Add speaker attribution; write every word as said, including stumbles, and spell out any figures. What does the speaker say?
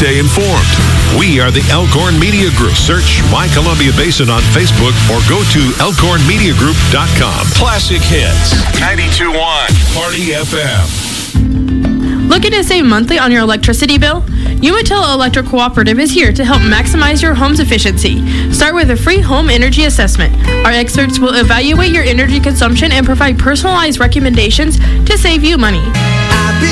Speaker 1: Stay informed. We are the Elkhorn Media Group. Search My Columbia Basin on Facebook or go to elkhorn media group dot com. Classic Hits. ninety-two point one. Party F M.
Speaker 2: Looking to save monthly on your electricity bill? Umatilla Electric Cooperative is here to help maximize your home's efficiency. Start with a free home energy assessment. Our experts will evaluate your energy consumption and provide personalized recommendations to save you money.